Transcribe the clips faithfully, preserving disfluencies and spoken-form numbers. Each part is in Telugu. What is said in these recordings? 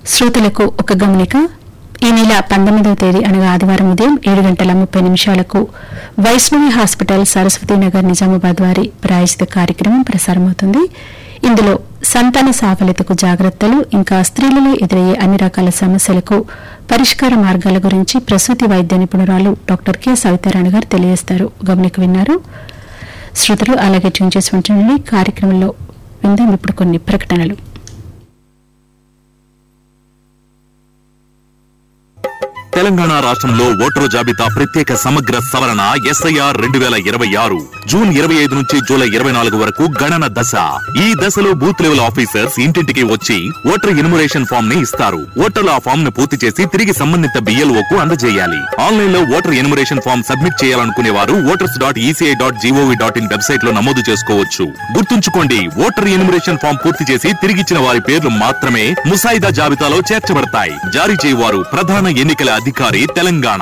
శ్రోతలకు ఒక గమనిక. ఈ నెల పంతొమ్మిదవ తేదీ అనగా ఆదివారం ఉదయం ఏడు గంటల ముప్పై నిమిషాలకు వైష్ణవి హాస్పిటల్ సరస్వతీనగర్ నిజామాబాద్ వారి ప్రాయోజిత కార్యక్రమం ప్రసారమవుతుంది. ఇందులో సంతాన సాఫల్యతకు జాగ్రత్తలు, ఇంకా స్త్రీలలో ఎదురయ్యే అన్ని రకాల సమస్యలకు పరిష్కార మార్గాల గురించి ప్రసూతి వైద్య నిపుణురాలు డాక్టర్ కె సవితారాణి గారు తెలియజేస్తారు. గమనిక విన్నారు శ్రోతలు. అలాగే ట్యూన్ చేసి ఉంచండి. కార్యక్రమంలో విందాం ఇప్పుడు కొన్ని ప్రకటనలు. తెలంగాణ రాష్ట్రంలో ఓటరు జాబితా ప్రత్యేక సమగ్ర సవరణ ఎస్ఐఆర్ రెండు వేల ఇరవై ఆరు జూన్ ఇరవై ఐదు నుంచి జూలై ఇరవై నాలుగు వరకు గణన దశ. ఈ దశలో బూత్ లెవెల్ ఆఫీసర్స్ ఇంటింటికి వచ్చి ఓటర్ ఎన్యుమరేషన్ ఫామ్ ని ఇస్తారు. ఓటర్లు ఆ ఫామ్ ను పూర్తి చేసి తిరిగి సంబంధిత బిఎల్ఓ కు అందజేయాలి. ఆన్లైన్ లో ఓటర్ ఎన్యుమరేషన్ ఫామ్ సబ్మిట్ చేయాలనుకునే వారు voters dot ECI dot GOV dot in website లో నమోదు చేసుకోవచ్చు. గుర్తుంచుకోండి, ఓటర్ ఎన్యుమరేషన్ ఫామ్ పూర్తి చేసి తిరిగిచ్చిన వారి పేర్లు మాత్రమే ముసాయిదా జాబితాలో చేర్చబడతాయి. జారీ చేయవారు ప్రధాన ఎన్నికల అధికారి, తెలంగాణ.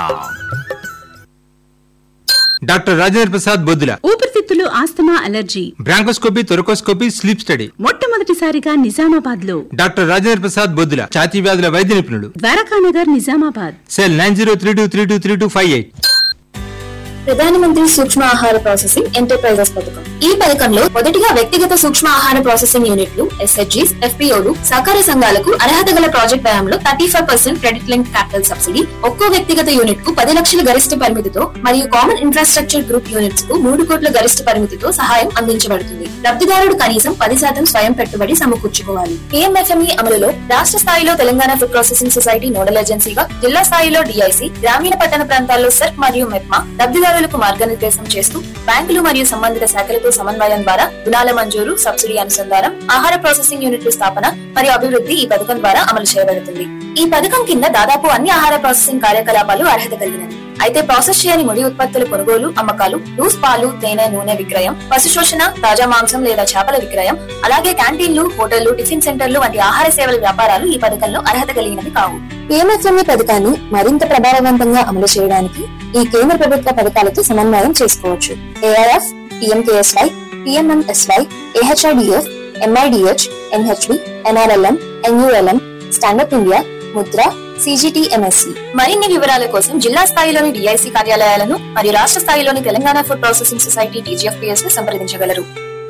డాక్టర్ రాజేంద్ర ప్రసాద్ బొద్దుల ఊపిరితిత్తులు, asthma, allergy, bronchoscopy, thoracoscopy, sleep study మొట్టమొదటిసారిగా నిజామాబాద్ లో. డాక్టర్ రాజేంద్ర ప్రసాద్ బొద్దుల ఛాతీ వ్యాధుల వైద్య నిపుణుడు. Dwarakanagar, Nizamabad. Cell nine zero three two three two three two five eight. ప్రధానమంత్రి సూక్ష్మ ఆహార ప్రాసెసింగ్ ఎంటర్ప్రైజెస్ పథకం. ఈ పథకంలో మొదటిగా వ్యక్తిగత సూక్ష్మ ఆహార ప్రాసెసింగ్ యూనిట్లు, ఎస్హెచ్జీస్, ఎఫ్పీఓలు, సహకార సంఘాలకు అర్హత గల ప్రాజెక్ట్ వ్యయంలో thirty five percent credit link capital subsidy, ఒక్కో వ్యక్తిగత యూనిట్ కు పది లక్షల గరిష్ట పరిమితితో మరియు కామన్ ఇన్ఫ్రాస్ట్రక్చర్ గ్రూప్ యూనిట్స్ కు మూడు కోట్ల గరిష్ట పరిమితితో సహాయం అందించబడుతుంది. లబ్ధిదారుడు కనీసం పది శాతం స్వయం పెట్టుబడి సమకూర్చుకోవాలి. పీఎంఎఫ్ఎంఈ అమలులో రాష్ట్ర స్థాయిలో Telangana food processing society nodal ఏజెన్సీగా, జిల్లా స్థాయిలో డిఐసి, గ్రామీణ పట్టణ ప్రాంతాల్లో సెర్క్ మరియు మెప్మా లబ్ధిదారులకు మార్గనిర్దేశం చేస్తూ బ్యాంకులు మరియు సంబంధిత శాఖలతో సమన్వయం ద్వారా రుణాల మంజూరు, సబ్సిడీ అనుసంధానం, ఆహార ప్రాసెసింగ్ యూనిట్ల స్థాపన మరియు అభివృద్ధి ఈ పథకం ద్వారా అమలు చేయబడుతుంది. ఈ పథకం కింద దాదాపు అన్ని ఆహార ప్రాసెసింగ్ కార్యకలాపాలు అర్హత కలిగినవి. అయితే ప్రాసెస్ చేయని ముడి ఉత్పత్తుల కొనుగోలు, అమ్మకాలు, లూస్ పాలు, తేనె, నూనె విక్రయం, పశు శోషణ, తాజా మాంసం లేదా చేపల విక్రయం, అలాగే క్యాంటీన్లు, హోటళ్లు, టిఫిన్ సెంటర్లు వంటి ఆహార సేవల వ్యాపారాలు ఈ పథకంలో అర్హత కలిగినవి కావు. పీఎంఎఫ్ఎంఈ పథకాన్ని మరింత ప్రభావవంతంగా అమలు చేయడానికి ఈ కేంద్ర ప్రభుత్వ పథకాలతో సమన్వయం చేసుకోవచ్చు. AIF, PMKSY, PMMSY, AHIDF, MIDH, NHB, NRLM, NULM, stand up India, Mudra, CGTMSC. మరిన్ని వివరాల కోసం జిల్లా స్థాయిలోని డిఐసి కార్యాలయాలను మరియు రాష్ట్ర స్థాయిలోని Telangana food processing society TGFPS ను సంప్రదించగలరు.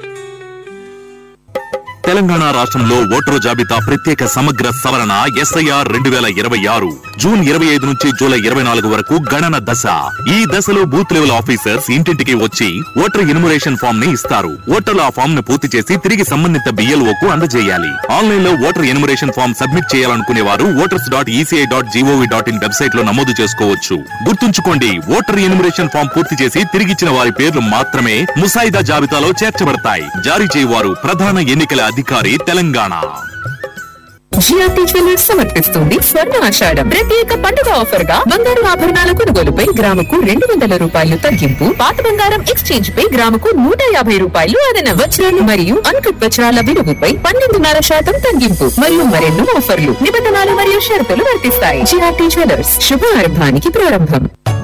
తెలంగాణ రాష్ట్రంలో ఓటరు జాబితా ప్రత్యేక సమగ్ర సవరణ ఎస్ఐఆర్ రెండు వేల ఇరవై ఆరు జూన్ ఇరవై ఐదు నుంచి జూలై ఇరవై నాలుగు వరకు గణన దశ. ఈ దశలో బూత్ లెవెల్ ఆఫీసర్స్ ఇంటింటికి వచ్చి ఓటర్ ఎన్యుమరేషన్ ఫామ్ ని ఇస్తారు. ఓటర్లు ఆ ఫామ్ ను పూర్తి చేసి తిరిగి సంబంధిత బిఎల్ఓ కు అందజేయాలి. ఆన్లైన్ లో ఓటర్ ఎన్యుమరేషన్ ఫామ్ సబ్మిట్ చేయాలనుకునే వారు voters dot ECI dot GOV dot in website లో నమోదు చేసుకోవచ్చు. గుర్తుంచుకోండి, ఓటర్ ఎన్యుమరేషన్ ఫామ్ పూర్తి చేసి తిరిగిచ్చిన వారి పేర్లు మాత్రమే ముసాయిదా జాబితాలో చేర్చబడతాయి. జారీ చేయవారు ప్రధాన ఎన్నికల అధికారి, తెలంగాణ. జిఆర్టీ జ్యువెలర్స్ సమర్పిస్తుంది స్వర్ణ ఆషాఢం ప్రత్యేక పండుగ ఆఫర్ గా బంగారు ఆభరణాల కొనుగోలుపై గ్రాముకు రెండు వందల రూపాయలు తగ్గింపు, పాత బంగారం ఎక్స్చేంజ్ పై గ్రాముకు నూట యాభై రూపాయలు అదన, వజ్రాలు మరియు అన్కట్ వజ్రాల విలువపై పన్నెండున్నర శాతం తగ్గింపు మరియు మరెన్నో ఆఫర్లు, నిబంధనలు మరియు షరతులు వర్తిస్తాయి. జిఆర్టీ జ్యువెలర్స్, శుభారంభానికి ప్రారంభం.